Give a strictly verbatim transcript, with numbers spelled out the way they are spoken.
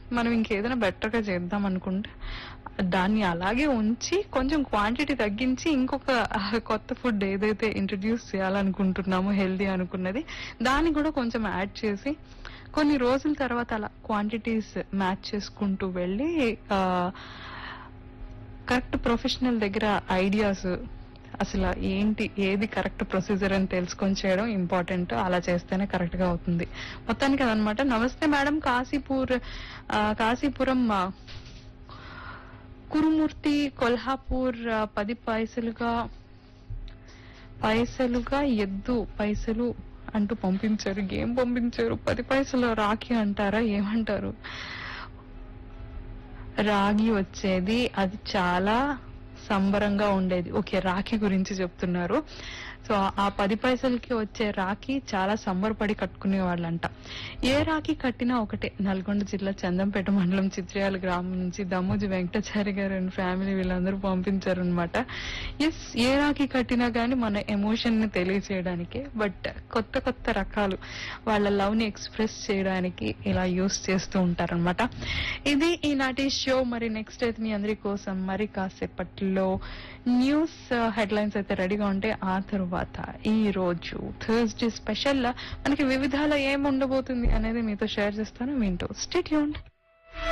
మనం ఇంకేదైనా బెటర్ గా చేద్దాం అనుకుంటే దాన్ని అలాగే ఉంచి కొంచెం క్వాంటిటీ తగ్గించి ఇంకొక ఆ, కొత్త ఫుడ్ ఏదైతే ఇంట్రడ్యూస్ చేయాలనుకుంటున్నామో హెల్దీ అనుకున్నది దాన్ని కూడా కొంచెం యాడ్ చేసి కొన్ని రోజుల తర్వాత అలా క్వాంటిటీస్ మ్యాచ్ చేసుకుంటూ వెళ్ళి కరెక్ట్ ప్రొఫెషనల్ దగ్గర ఐడియాస్ అసలు ఏంటి ఏది కరెక్ట్ ప్రొసీజర్ అని తెలుసుకొని చేయడం ఇంపార్టెంట్. అలా చేస్తేనే కరెక్ట్ గా అవుతుంది మొత్తానికి అదనమాట. నమస్తే మేడం, కాశీపూర్ ఆ, కాశీపురం ఆ, కురుమూర్తి కొల్హాపూర్ ఆ, పది పైసలుగా పైసలుగా ఎద్దు పైసలు అంటూ పంపించారు. ఏం పంపించారు? పది పైసలు రాఖీ అంటారా, ఏమంటారు? రాగి వచ్చేది, అది చాలా సంబరంగా ఉండేది. ఓకే, రాఖీ గురించి చెప్తున్నారు. సో ఆ పది పైసలకి వచ్చే రాఖీ చాలా సంబరపడి కట్టుకునే వాళ్ళంట. ఏ రాఖీ కట్టినా ఒకటే. నల్గొండ జిల్లా చందంపేట మండలం చిత్రయాల గ్రామం నుంచి దమ్మోజి వెంకటాచారి గారు అండ్ ఫ్యామిలీ వీళ్ళందరూ పంపించారు అనమాట. ఎస్, ఏ రాఖీ కట్టినా గానీ మన ఎమోషన్ ని తెలియచేయడానికే. బట్ కొత్త కొత్త రకాలు వాళ్ళ లవ్ ని ఎక్స్ప్రెస్ చేయడానికి ఇలా యూస్ చేస్తూ ఉంటారనమాట. ఇది ఈనాటి షో. మరి నెక్స్ట్ అయితే మీ అందరి కోసం మరి కాసేపట్లో న్యూస్ హెడ్లైన్స్ అయితే రెడీగా ఉంటే ఆ తరువాత ఈ రోజు థర్స్డే స్పెషల్ మనకి వివిధాల ఏం ఉండబోతుంది అనేది మీతో షేర్ చేస్తాను. వింటూ స్టే ట్యూన్డ్.